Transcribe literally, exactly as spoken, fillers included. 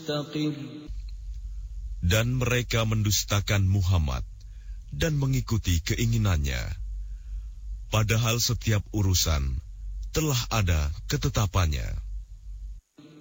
مستقر. Dan mereka mendustakan Muhammad dan mengikuti keinginannya, padahal setiap urusan telah ada ketetapannya.